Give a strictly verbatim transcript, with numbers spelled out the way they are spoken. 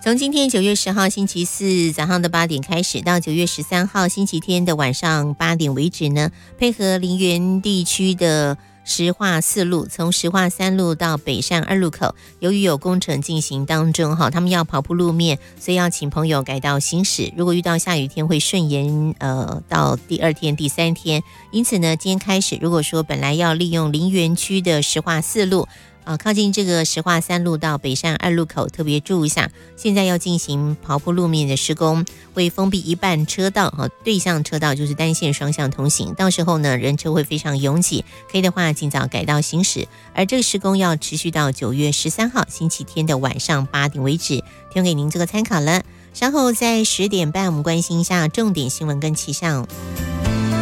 从今天九月十号星期四早上的八点开始，到九月十三号星期天的晚上八点为止呢，配合林园地区的石化四路，从石化三路到北善二路口，由于有工程进行当中哈，他们要跑铺路面，所以要请朋友改道行驶。如果遇到下雨天，会顺延呃到第二天、第三天。因此呢，今天开始，如果说本来要利用林园区的石化四路，啊，靠近这个石化三路到北善二路口，特别注意一下，现在要进行刨铺路面的施工，会封闭一半车道，哈，对向车道就是单线双向通行，到时候呢，人车会非常拥挤，可以的话尽早改道行驶。而这个施工要持续到九月十三号星期天的晚上八点为止，提供给您做个参考了。稍后在十点半，我们关心一下重点新闻跟气象。